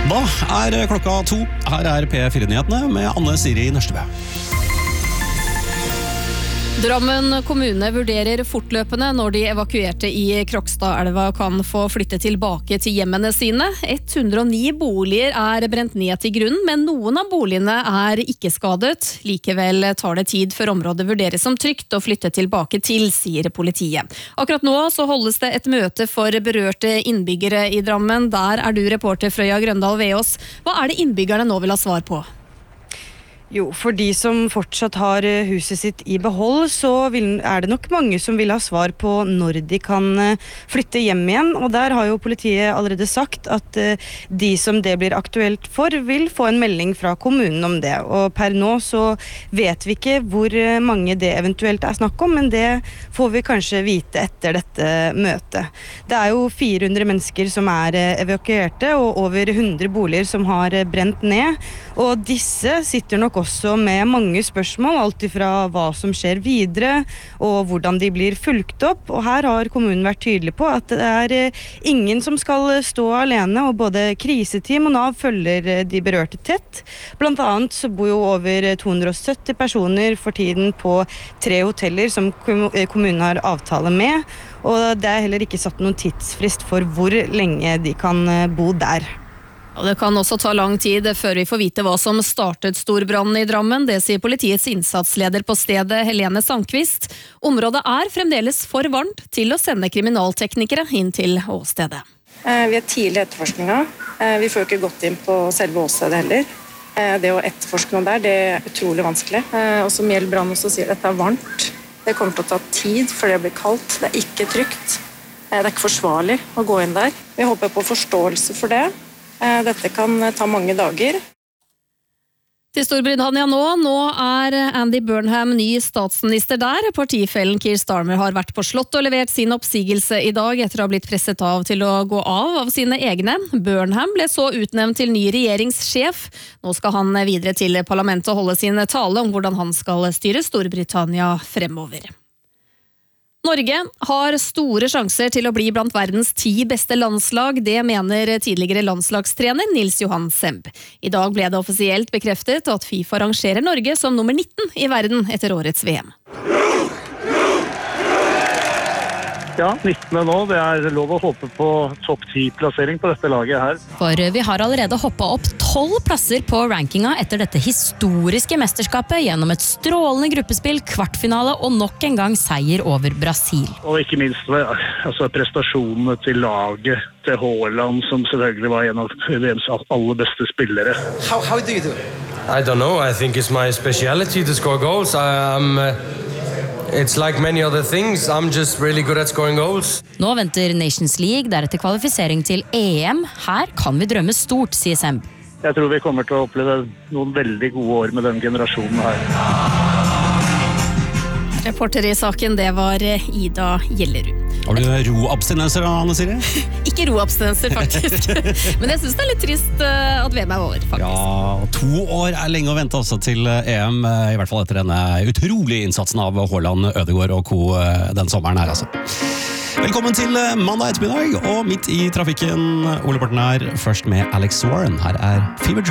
Da klokka 2. Her P4-nyhetene med Anne Siri Nørstebø. Drammen kommune vurderer fortløpende når de evakuerte i Krokstadelva kan få flytte tilbake til hjemmene sine. 109 boliger brent ned til grunnen, men noen av boligene ikke skadet. Likevel tar det tid før området vurderes som trygt å flytte tilbake til, sier politiet. Akkurat nå så holdes det et møte for berørte innbyggere i Drammen. Der du reporter Frøya Grøndal Veås. Hva det innbyggerne nå vil ha svar på? Jo, for de som fortsatt har huset sitt i behold, så det nok mange som vil ha svar på når de kan flytte hjem igjen. Og der har jo politiet allerede sagt at de som det blir aktuelt for, vil få en melding fra kommunen om det. Og per nå så vet vi ikke hvor mange det eventuelt snakk om, men det får vi kanskje vite etter dette møtet. Det jo 400 mennesker som evakuerte, og over 100 boliger som har brent ned. Og disse sitter nok også med mange spørsmål, alt ifra hva som skjer videre, og hvordan de blir fulgt opp. Og her har kommunen vært tydelig på at det ingen som skal stå alene, og både kriseteam og NAV følger de berørte tett. Blant annet så bor jo over 270 personer for tiden på 3 hoteller som kommunen har avtale med, og det heller ikke satt noen tidsfrist for hvor lenge de kan bo der. Og det kan også ta lang tid før vi får vite hva som startet storbrannen i Drammen. Det sier politiets innsatsleder på stedet, Helene Sandqvist. Området fremdeles for varmt til å sende kriminalteknikere inn til åstedet. Vi tidlig i etterforskninga. Vi får jo ikke gått inn på selve åstedet heller. Det å etterforske noe det utrolig vanskelig. Og som gjelder brann også sier dette varmt. Det kommer til å ta tid før det blir kaldt. Det ikke trygt. Det ikke forsvarlig å gå inn der. Vi håper på forståelse for det. Dette kan ta mange dager. Til Storbritannia nå Andy Burnham ny statsminister der. Partifellen Keir Starmer har vært på slott og levert sin oppsigelse i dag etter å ha blitt presset av til å gå av sine egne. Burnham ble så utnevnt til ny regjeringssjef. Nå skal han videre til parlamentet og holde sin tale om hvordan han skal styre Storbritannia fremover. Norge har store sjanser til å bli blant verdens 10 beste landslag, det mener tidligere landslagstrener Nils Johan Semb. I dag ble det offisielt bekreftet at FIFA rangerer Norge som nummer 19 i verden etter årets VM. Ja, 19. nå. Det lov å håpe på topp 10-plassering på dette laget her. For vi har allerede hoppet opp 12 plasser på rankinga etter dette historiske mesterskapet gjennom et strålende gruppespill, kvartfinale og nok en gang seier over Brasil. Og ikke minst prestasjonene til laget, til Haaland, som selvfølgelig var en av VMs aller beste spillere. How do you do? I don't know. I think it's my speciality to score goals. It's like many other things. I'm just really good at scoring goals. Nå venter Nations League, deretter kvalifisering til EM. Her kan vi drømme stort, sier Semb. Jeg tror vi kommer til å oppleve noen veldig gode år med den generasjonen her. Reporter i saken, det var Ida Gjellerud. Har du roabstinenser, Anne Siri? Ikke roabstinenser, faktisk. Men jeg synes det litt trist at VM over, faktisk. Ja, 2 år lenge å vente også til EM, i hvert fall etter denne utrolige innsatsen av Haaland, Ødegaard og co. Den sommeren her, altså. Velkommen til mandag ettermiddag, og midt i trafikken, Ole Borten her, først med Alex Warren. Her Fever Dream.